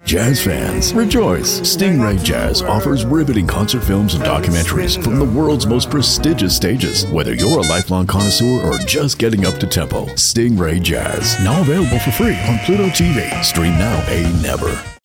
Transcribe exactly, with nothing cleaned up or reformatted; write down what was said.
Jazz fans, rejoice! Stingray Jazz offers riveting concert films and documentaries from the world's most prestigious stages. Whether you're a lifelong connoisseur or just getting up to tempo, Stingray Jazz, now available for free on Pluto T V. Stream now, pay never.